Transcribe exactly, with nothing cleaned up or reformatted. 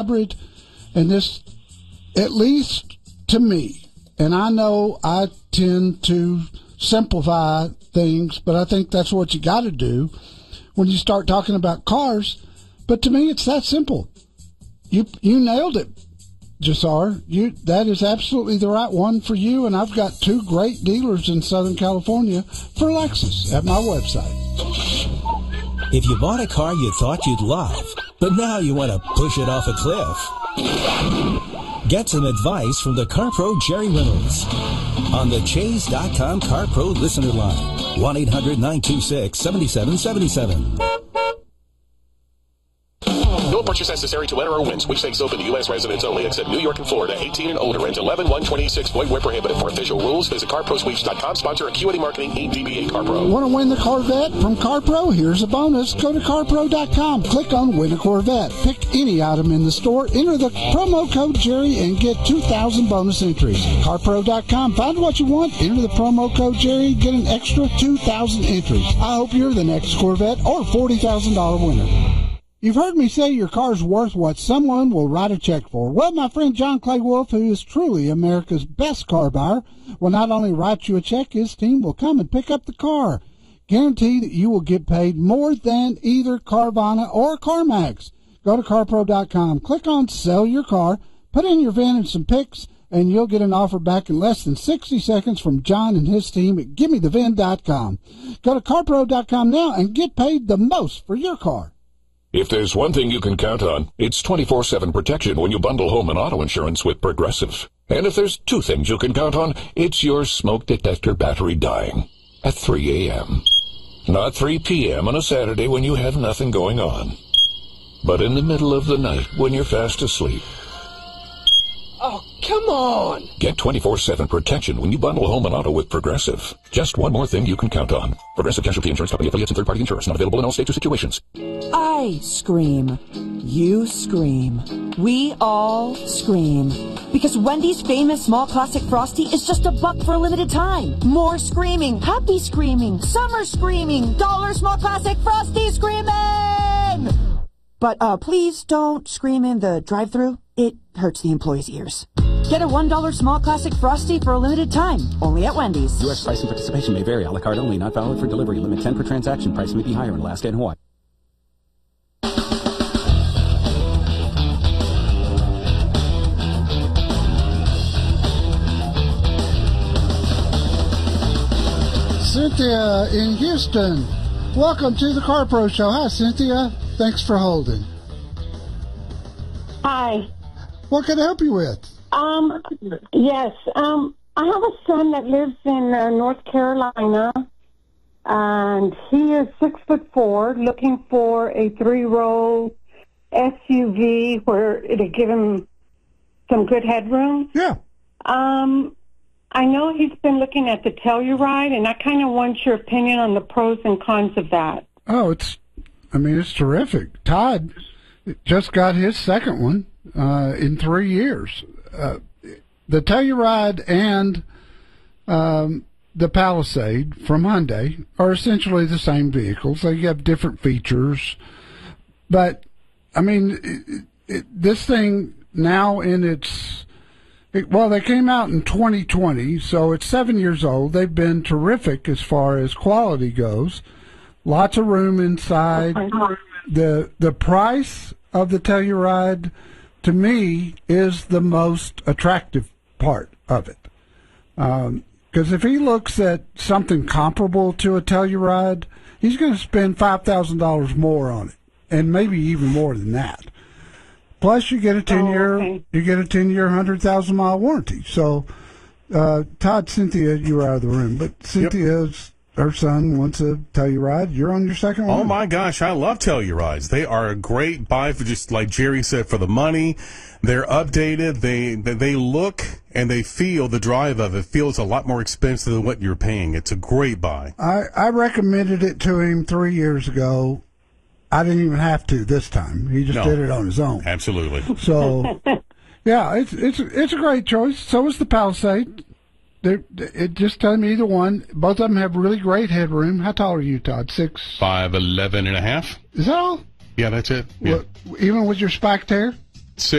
hybrid, and this, at least to me, and I know I tend to simplify things, but I think that's what you got to do when you start talking about cars. But to me, it's that simple. You you nailed it, Jassar. You that is absolutely the right one for you. And I've got two great dealers in Southern California for Lexus at my website. If you bought a car you thought you'd love, but now you want to push it off a cliff, get some advice from the CarPro Jerry Reynolds on the Chase dot com CarPro listener line, one eight hundred nine two six seven seven seven seven. No purchase necessary to enter or win. Sweepstakes open to U S residents only, except New York and Florida, eighteen and older, and eleven one twenty-six. Void where prohibited. For official rules, visit car pro sweeps dot com. Sponsor Acuity Marketing, E D B A CarPro. Want to win the Corvette from CarPro? Here's a bonus. Go to car pro dot com. Click on Win a Corvette. Pick any item in the store. Enter the promo code Jerry and get two thousand bonus entries. car pro dot com. Find what you want. Enter the promo code Jerry. Get an extra two thousand entries. I hope you're the next Corvette or forty thousand dollars winner. You've heard me say your car's worth what someone will write a check for. Well, my friend John Clay Wolf, who is truly America's best car buyer, will not only write you a check, his team will come and pick up the car. Guarantee that you will get paid more than either Carvana or CarMax. Go to car pro dot com, click on Sell Your Car, put in your V I N and some pics, and you'll get an offer back in less than sixty seconds from John and his team at gimme the V I N dot com. Go to car pro dot com now and get paid the most for your car. If there's one thing you can count on, it's twenty-four seven protection when you bundle home and auto insurance with Progressive. And if there's two things you can count on, it's your smoke detector battery dying at three a.m. Not three p.m. on a Saturday when you have nothing going on, but in the middle of the night when you're fast asleep. Oh, come on! Get twenty-four seven protection when you bundle home and auto with Progressive. Just one more thing you can count on. Progressive Casualty Insurance Company, affiliates, and third-party insurers. Not available in all states or situations. I scream. You scream. We all scream. Because Wendy's famous small classic Frosty is just a buck for a limited time. More screaming. Happy screaming. Summer screaming. Dollar small classic Frosty screaming! But uh, please don't scream in the drive-thru. It hurts the employees' ears. Get a one dollar small classic Frosty for a limited time, only at Wendy's. U S price and participation may vary. A la carte only, not valid for delivery. Limit ten per transaction. Price may be higher in Alaska and Hawaii. Cynthia in Houston. Welcome to the Car Pro Show. Hi, Cynthia. Thanks for holding. Hi. What can I help you with? Um, yes. Um, I have a son that lives in uh, North Carolina, and he is six foot four, looking for a three-row S U V where it'll give him some good headroom. Yeah. Um, I know he's been looking at the Telluride, and I kind of want your opinion on the pros and cons of that. Oh, it's, I mean, it's terrific. Todd just got his second one uh, in three years. Uh, the Telluride and um, the Palisade from Hyundai are essentially the same vehicles. They have different features. But, I mean, it, it, this thing now in its... It, well, they came out in twenty twenty, so it's seven years old. They've been terrific as far as quality goes. Lots of room inside. The the price of the Telluride, to me, is the most attractive part of it. Because um, if he looks at something comparable to a Telluride, he's going to spend five thousand dollars more on it, and maybe even more than that. Plus, you get a ten-year, oh, okay. you get a ten-year, hundred thousand mile warranty. So, uh, Todd, Cynthia, you were out of the room, but Cynthia's yep. her son wants a Telluride. You're on your second one. Oh my gosh, I love Tellurides. They are a great buy for, just like Jerry said, for the money. They're updated. They they look and they feel, the drive of it feels a lot more expensive than what you're paying. It's a great buy. I I recommended it to him three years ago. I didn't even have to this time. He just no, did it on his own. Absolutely. So, yeah, it's it's it's a great choice. So is the Palisade. They're, it just tells me either one. Both of them have really great headroom. How tall are you, Todd? Six? Five, eleven and a half. Is that all? Yeah, that's it. Yeah. What, even with your spiked hair?